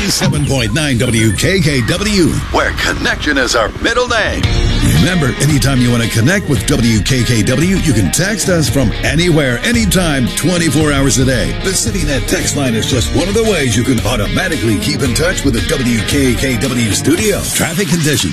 97.9 WKKW, where connection is our middle name. Remember, anytime you want to connect with WKKW, you can text us from anywhere, anytime, 24 hours a day. The CityNet text line is just one of the ways you can automatically keep in touch with the WKKW studio. Traffic conditions.